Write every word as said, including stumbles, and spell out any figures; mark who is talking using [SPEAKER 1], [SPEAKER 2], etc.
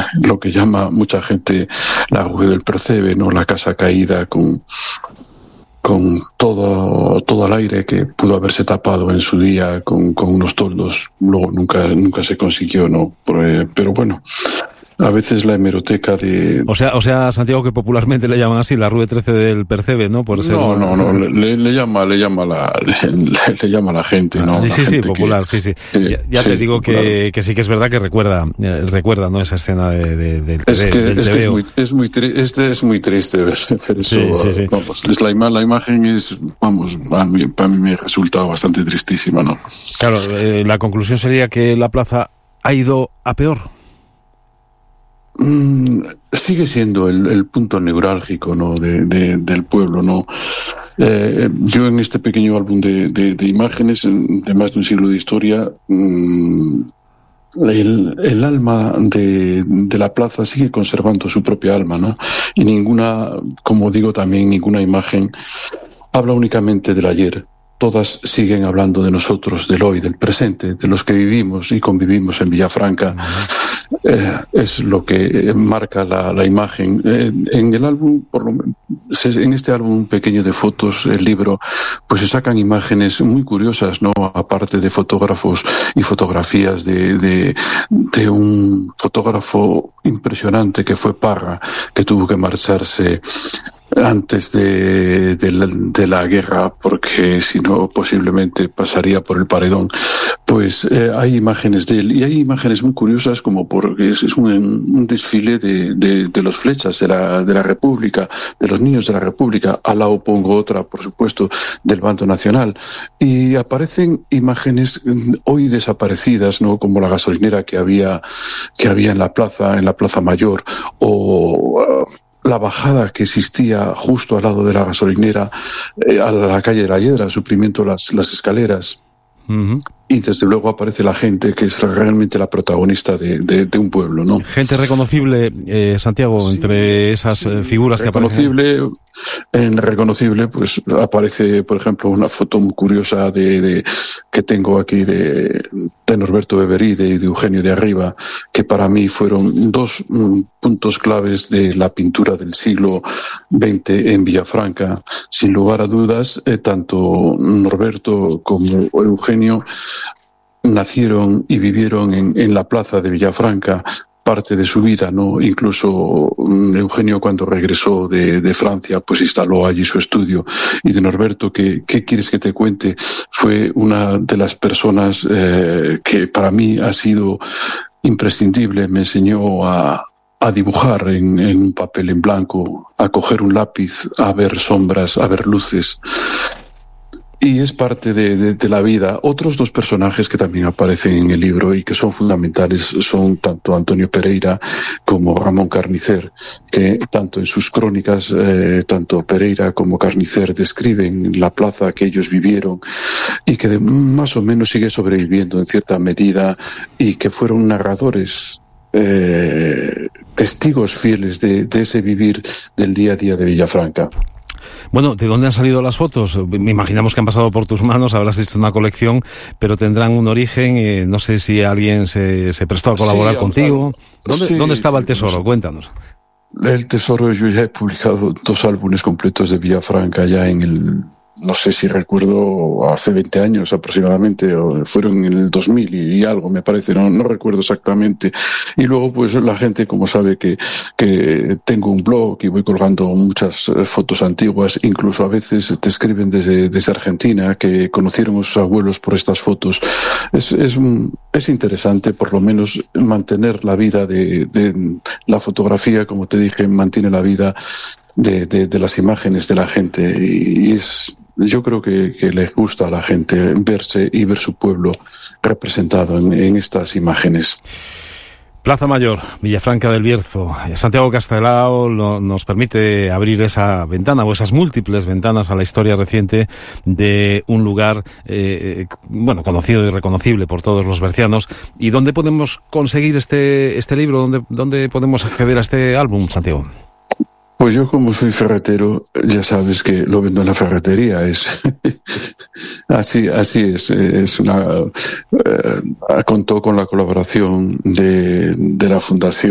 [SPEAKER 1] lo que llama mucha gente la Rue del Percebe, ¿no? La casa caída con, con todo, todo el aire que pudo haberse tapado en su día con, con unos toldos. Luego nunca, nunca se consiguió, ¿no? Pero, pero bueno, a veces la hemeroteca de...
[SPEAKER 2] O sea, o sea, Santiago, que popularmente le llaman así, la Rue trece del Percebe, ¿no? Por ser
[SPEAKER 1] no,
[SPEAKER 2] una...
[SPEAKER 1] no, no, le, le llama, le llama la, le, le llama la gente, ¿no?
[SPEAKER 2] Sí,
[SPEAKER 1] la
[SPEAKER 2] sí,
[SPEAKER 1] gente
[SPEAKER 2] sí, popular,
[SPEAKER 1] que,
[SPEAKER 2] sí, sí.
[SPEAKER 1] que,
[SPEAKER 2] Ya, ya
[SPEAKER 1] sí,
[SPEAKER 2] te digo que, que sí que es verdad que recuerda, eh, recuerda, ¿no? Esa escena de, de, del
[SPEAKER 1] es que,
[SPEAKER 2] del
[SPEAKER 1] es, que es
[SPEAKER 2] tebeo.
[SPEAKER 1] muy, es muy, tri- este es muy triste ver, ver eso.
[SPEAKER 2] Sí, sí, sí.
[SPEAKER 1] Vamos, es la, ima- la imagen es, vamos, a mí, para mí me ha resultado bastante tristísima, ¿no?
[SPEAKER 2] Claro, eh, la conclusión sería que la plaza ha ido a peor.
[SPEAKER 1] Mm, sigue siendo el, el punto neurálgico, ¿no? de, de, del pueblo, ¿no? Eh, yo en este pequeño álbum de, de, de imágenes de más de un siglo de historia, mmm, el, el alma de, de la plaza sigue conservando su propia alma, ¿no? Y ninguna, como digo también, ninguna imagen habla únicamente del ayer. Todas siguen hablando de nosotros, del hoy, del presente, de los que vivimos y convivimos en Villafranca. Eh, es lo que marca la, la imagen. Eh, en el álbum, por lo, en este álbum pequeño de fotos, el libro, pues se sacan imágenes muy curiosas, ¿no? Aparte de fotógrafos y fotografías de, de, de un fotógrafo impresionante que fue Parra, que tuvo que marcharse antes de, de, la, de la guerra, porque si no posiblemente pasaría por el paredón. Pues eh, hay imágenes de él, y hay imágenes muy curiosas, como porque es, es un, un desfile de, de, de los flechas de la, de la República, de los niños de la República. Al lado pongo otra, por supuesto, del bando nacional, y aparecen imágenes hoy desaparecidas, ¿no? Como la gasolinera que había, que había en la plaza, en la Plaza Mayor, o uh, la bajada que existía justo al lado de la gasolinera, eh, a la calle de la Hiedra, suprimiendo las, las escaleras. Uh-huh. Y desde luego aparece la gente, que es realmente la protagonista de, de, de un pueblo, ¿no?
[SPEAKER 2] Gente reconocible, eh, Santiago, sí, entre esas sí, figuras que aparecen.
[SPEAKER 1] Reconocible, en reconocible, pues aparece, por ejemplo, una foto muy curiosa de, de que tengo aquí de, de Norberto Beverí y de, de Eugenio de Arriba, que para mí fueron dos mm, puntos claves de la pintura del siglo veinte en Villafranca. Sin lugar a dudas, eh, tanto Norberto como Eugenio nacieron y vivieron en, en la plaza de Villafranca parte de su vida, ¿no? Incluso Eugenio, cuando regresó de, de Francia, pues instaló allí su estudio. Y de Norberto, ¿qué, qué quieres que te cuente? Fue una de las personas eh, que para mí ha sido imprescindible. Me enseñó a, a dibujar en, en un papel en blanco, a coger un lápiz, a ver sombras, a ver luces. Y es parte de, de, de la vida. Otros dos personajes que también aparecen en el libro y que son fundamentales son tanto Antonio Pereira como Ramón Carnicer, que tanto en sus crónicas, eh, tanto Pereira como Carnicer describen la plaza que ellos vivieron y que de, más o menos sigue sobreviviendo en cierta medida, y que fueron narradores, eh, testigos fieles de, de ese vivir del día a día de Villafranca.
[SPEAKER 2] Bueno, ¿de dónde han salido las fotos? Me imaginamos que han pasado por tus manos, habrás hecho una colección, pero tendrán un origen, eh, no sé si alguien se, se prestó a colaborar sí, contigo. ¿Dónde, sí, ¿Dónde estaba sí, el tesoro? Sí. Cuéntanos.
[SPEAKER 1] El tesoro, yo ya he publicado dos álbumes completos de Villafranca ya en el... No sé si recuerdo, hace veinte años aproximadamente, o fueron en el dos mil y, y algo, me parece, no, no recuerdo exactamente. Y luego, pues la gente, como sabe que, que tengo un blog y voy colgando muchas fotos antiguas, incluso a veces te escriben desde, desde Argentina, que conocieron a sus abuelos por estas fotos. Es, es, es interesante, por lo menos, mantener la vida de, de la fotografía, como te dije, mantiene la vida de, de, de las imágenes de la gente, y es... Yo creo que, que les gusta a la gente verse y ver su pueblo representado en, en estas imágenes.
[SPEAKER 2] Plaza Mayor, Villafranca del Bierzo. Santiago Castelao lo, nos permite abrir esa ventana o esas múltiples ventanas a la historia reciente de un lugar eh, bueno, conocido y reconocible por todos los bercianos. ¿Y dónde podemos conseguir este, este libro? ¿Dónde, ¿Dónde podemos acceder a este álbum, Santiago?
[SPEAKER 1] Pues yo, como soy ferretero, ya sabes que lo vendo en la ferretería. Es así, así es. Es una eh, contó con la colaboración de, de la Fundación